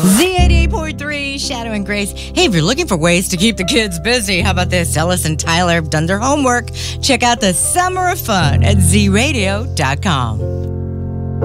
Z88.3, Shadow and Grace. Hey, if you're looking for ways to keep the kids busy, how about this? Ellis and Tyler have done their homework. Check out the Summer of Fun at zradio.com.